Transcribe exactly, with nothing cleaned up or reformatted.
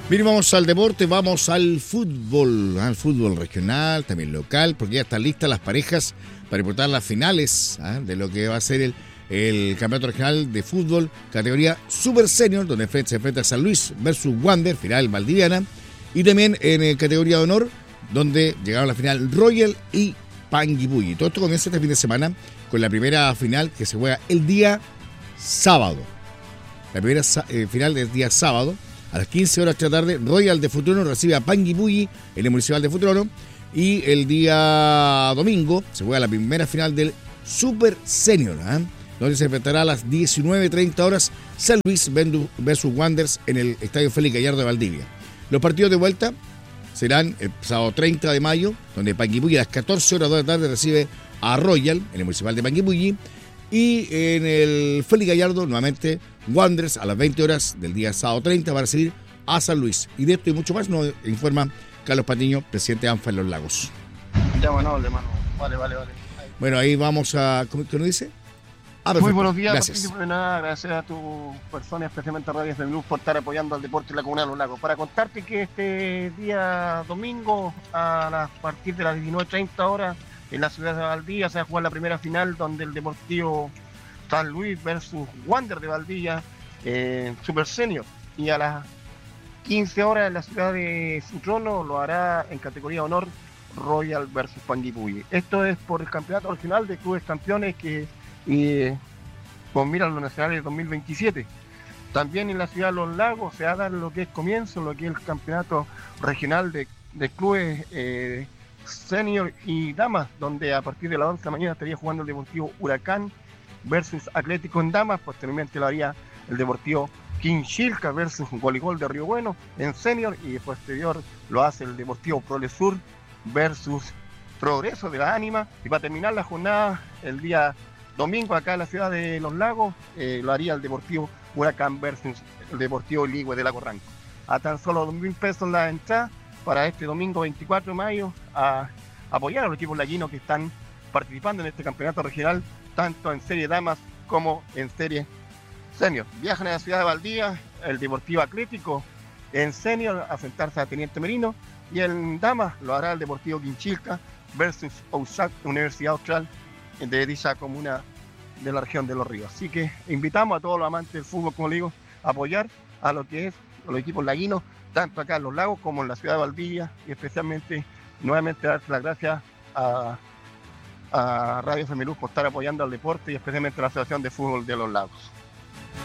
Bien, vamos al deporte, vamos al fútbol, al fútbol regional, también local, porque ya están listas las parejas para disputar las finales ¿eh? de lo que va a ser el, el campeonato regional de fútbol, categoría Super Senior, donde se enfrenta San Luis versus Wander, final valdiviana, y también en eh, categoría de honor, donde llegaron a la final Royal y Panguipulli. Todo esto comienza este fin de semana con la primera final que se juega el día sábado. La primera eh, final del día sábado. A las quince horas de la tarde, Royal de Futrono recibe a Panguipulli en el Municipal de Futrono. Y el día domingo se juega la primera final del Super Senior, ¿eh? donde se enfrentará a las diecinueve treinta horas San Luis versus Wanderers en el Estadio Félix Gallardo de Valdivia. Los partidos de vuelta serán el sábado treinta de mayo, donde Panguipulli a las catorce horas de la tarde recibe a Royal en el Municipal de Panguipulli. Y en el Félix Gallardo, nuevamente, Wanderers a las veinte horas del día sábado treinta va a recibir a San Luis. Y de esto y mucho más nos informa Carlos Patiño, presidente de ANFA en Los Lagos. Ya, bueno, hermano. Vale, vale, vale. Bueno, ahí vamos a... ¿Cómo, ¿qué nos dice? Ah, muy buenos días. Gracias. De nada, gracias a tu persona, especialmente a Radio F M Luz, por estar apoyando al deporte de la Comuna de Los Lagos. Para contarte que este día domingo, a las, a partir de las diecinueve treinta horas, en la ciudad de Valdivia se va a jugar la primera final, donde el Deportivo San Luis versus Wander de Valdivia, eh, Super Senior. Y a las quince horas en la ciudad de Futrono lo hará en categoría honor Royal versus Panguipulli. Esto es por el campeonato regional de clubes campeones que eh, con mira a los nacionales de dos mil veintisiete. También en la ciudad de Los Lagos se va a dar lo que es comienzo, lo que es el campeonato regional de, de clubes eh, senior y damas, donde a partir de las once de la mañana estaría jugando el Deportivo Huracán versus Atlético en damas. Posteriormente lo haría el Deportivo Quinchilca versus Goligol de Río Bueno en senior, y posterior lo hace el Deportivo Prolesur versus Progreso de la Ánima. Y para terminar la jornada el día domingo acá en la ciudad de Los Lagos eh, lo haría el Deportivo Huracán versus el Deportivo Ligüe de Lago Ranco. A tan solo dos mil pesos la entrada para este domingo veinticuatro de mayo, a apoyar a los equipos laguinos que están participando en este campeonato regional, tanto en serie damas como en serie senior. Viajan a la ciudad de Valdivia el Deportivo Atlético en senior a enfrentarse a Teniente Merino, y en damas lo hará el Deportivo Quinchilca versus Ousac, Universidad Austral de dicha comuna de la región de Los Ríos. Así que invitamos a todos los amantes del fútbol, como le digo, a apoyar a lo que es a los equipos laguinos, tanto acá en Los Lagos como en la ciudad de Valdivia, y especialmente nuevamente darte las gracias a, a Radio F M Luz por estar apoyando al deporte y especialmente a la Asociación de Fútbol de Los Lagos.